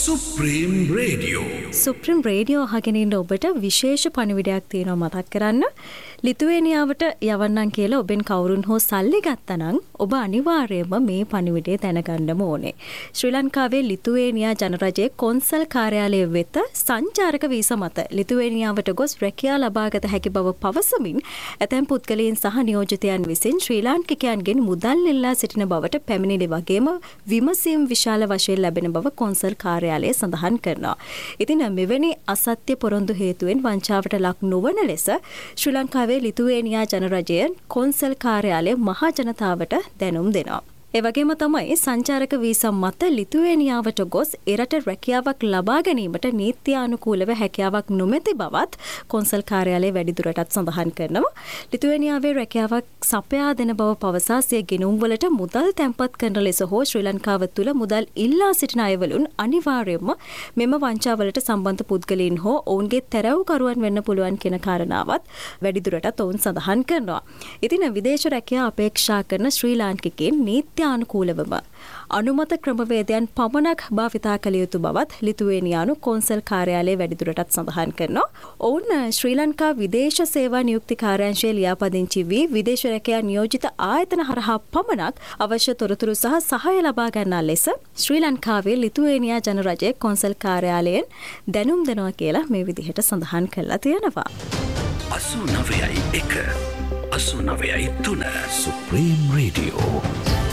Supreme radio supreme radio අහගෙන ඉන්න ඔබට විශේෂ පණිවිඩයක් තියෙනවා මතක් කරන්න. ලිතුවේනියාවට යවන්නම් කියලා ඔබෙන් කවුරුන් හෝ සල්ලි ගත්තනම් ඔබ අනිවාර්යයෙන්ම මේ පණිවිඩය දැනගන්නම ඕනේ. ශ්‍රී ලංකාවේ ලිතුවේනියා ජනරජයේ කොන්සල් කාර්යාලය වෙත සංචාරක වීසා මත ලිතුවේනියාවට ගොස් රැකියා ලබාගත හැකි බව පවසමින් ඇතැම් පුද්ගලයන් සහ නියෝජිතයන් විසින් ශ්‍රී ලාංකිකයන්ගෙන් මුදල් ඉල්ලා සිටින බවට පැමිණිලි වගේම විමසීම් විශාල වශයෙන් ලැබෙන බව කොන්සල් කාර්යාලය සඳහන් කරනවා. ඉතින් මෙවැනි අසත්‍ය පොරොන්දු හේතුවෙන් වංචාවට ලක් නොවන ලෙස ශ්‍රී ලංකාවේ ලිතුවේනියා ජනරජය කොන්සල් කාර්යාලය මහ ජනතාවට දැනුම් දෙනවා. ඒ වගේම තමයි සංචාරක වීසා මත ලිතුවේනියාවට ගොස් එරට රැකියාවක් ලබා ගැනීමට නීත්‍යානුකූලව හැකියාවක් නොමැති බවත් කොන්සල් කාර්යාලය වැඩිදුරටත් සඳහන් කරනවා. ලිතුවේනියාවේ රැකියාවක් සපයා දෙන බව පවසා සිය ගෙනුම්වලට මුදල් තැන්පත් කරන ලෙස හෝ ශ්‍රී ලංකාව තුළ මුදල් ඉල්ලා සිටින අයවලුන් අනිවාර්යයෙන්ම මෙම වංචාවලට සම්බන්ධ පුද්ගලයන් හෝ ඔවුන්ගේ තැරැව්කරුවන් වෙන්න පුළුවන් කියන කාරණාවත් වැඩිදුරටත් ඔවුන් සඳහන් කරනවා. ඉතින් විදේශ රැකියා අපේක්ෂා කරන ශ්‍රී ලාංකිකයන් අනුකූලවම අනුමත ක්‍රමවේදයන් පමණක් භාවිතා කළ යුතු බවත් ලිතුවේනියානු කොන්සල් කාර්යාලය වැඩිදුරටත් සඳහන් කරනවා. ඔවුන් ශ්‍රී ලංකා විදේශ සේවා නියුක්ති කාර්යාංශයේ ලියාපදිංචි වී විදේශ රැකියා නියෝජිත ආයතන හරහා පමණක් අවශ්‍ය තොරතුරු සහ සහාය ලබා ගන්නා ලෙස ශ්‍රී ලංකාවේ ලිතුවේනියා ජනරජයේ කොන්සල් කාර්යාලයෙන් දැනුම් දෙනවා කියලා මේ විදිහට සඳහන් කරලා තියෙනවා. 89.1 89.3 සුප්‍රීම් රේඩියෝ